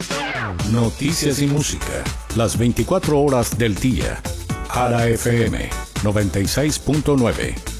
Noticias y música, las 24 horas del día. Ara FM 96.9.